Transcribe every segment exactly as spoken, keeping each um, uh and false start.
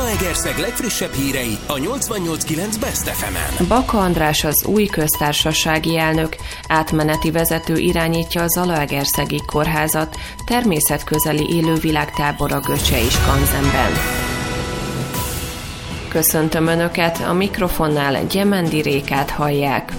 Zalaegerszeg legfrissebb hírei a nyolcvannyolc kilenc Best ef emen. Baka András az új köztársasági elnök, átmeneti vezető irányítja a Zalaegerszegi kórházat, természetközeli élővilágtábor a Göcsei Skanzenben. Köszöntöm Önöket, a mikrofonnál Gyemendi Rékát hallják.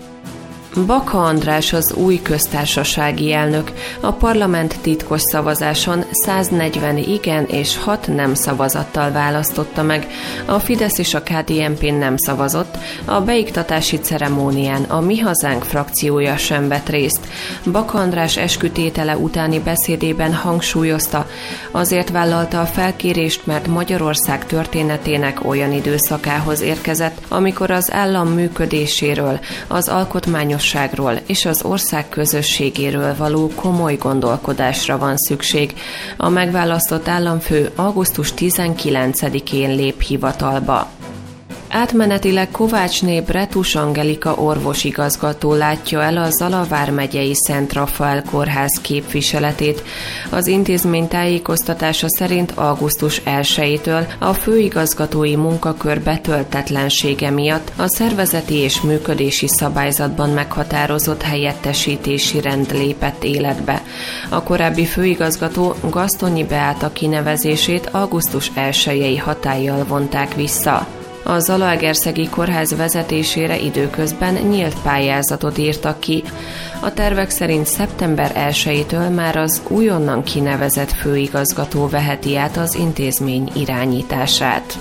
Baka András az új köztársasági elnök. A parlament titkos szavazáson száznegyven igen és hat nem szavazattal választotta meg. A Fidesz és a ká dé en pé nem szavazott, a beiktatási ceremónián a Mi Hazánk frakciója sem vett részt. Baka András eskütétele utáni beszédében hangsúlyozta, azért vállalta a felkérést, mert Magyarország történetének olyan időszakához érkezett, amikor az állam működéséről, az alkotmányos és az ország közösségéről való komoly gondolkodásra van szükség. A megválasztott államfő augusztus tizenkilencedikén lép hivatalba. Átmenetileg Kovácsné Bretus Angelika orvosigazgató látja el a Zala vármegyei Szent Rafael kórház képviseletét. Az intézmény tájékoztatása szerint augusztus elsejétől a főigazgatói munkakör betöltetlensége miatt a szervezeti és működési szabályzatban meghatározott helyettesítési rend lépett életbe. A korábbi főigazgató Gasztonyi Beáta kinevezését augusztus elsejei hatállyal vonták vissza. A Zalaegerszegi kórház vezetésére időközben nyílt pályázatot írtak ki. A tervek szerint szeptember elsejétől már az újonnan kinevezett főigazgató veheti át az intézmény irányítását.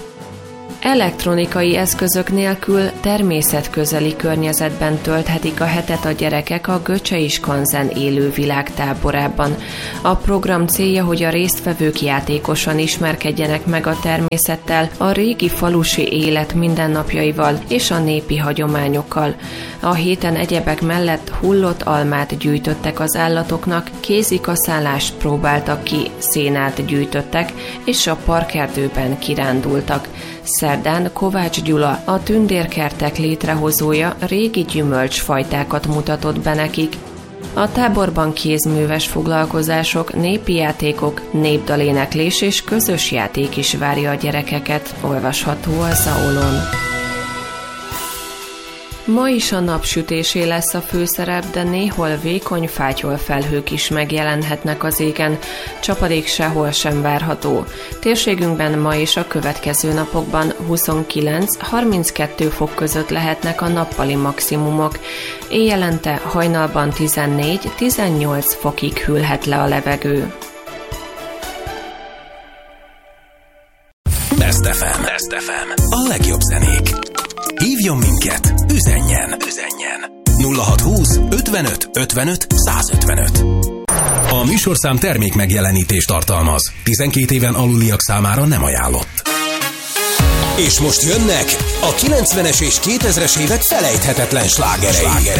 Elektronikai eszközök nélkül természetközeli környezetben tölthetik a hetet a gyerekek a Göcsei Skanzen élővilágtáborában. A program célja, hogy a résztvevők játékosan ismerkedjenek meg a természettel, a régi falusi élet mindennapjaival és a népi hagyományokkal. A héten egyebek mellett hullott almát gyűjtöttek az állatoknak, kézikaszálást próbáltak ki, szénát gyűjtöttek és a parkerdőben kirándultak. Szerdán Kovács Gyula, a tündérkertek létrehozója régi gyümölcsfajtákat mutatott be nekik. A táborban kézműves foglalkozások, népi játékok, népdaléneklés és közös játék is várja a gyerekeket, olvasható a Zaolon. Ma is a napsütésé lesz a főszerep, de néhol vékony fátyolfelhők is megjelenhetnek az égen, csapadék sehol sem várható. Térségünkben ma és a következő napokban huszonkilenc-harminckettő fok között lehetnek a nappali maximumok. Éjjelente hajnalban tizennégy-tizennyolc fokig hűlhet le a levegő. Best ef em. Best ef em. A legjobb zenék. Hívjon minket, üzenjen, üzenjen. nulla hatszázhúsz ötvenöt ötvenöt százötvenöt. A műsorszám termék megjelenítést tartalmaz. tizenkét éven aluliak számára nem ajánlott. És most jönnek a kilencvenes és kétezres évek felejthetetlen slágerei.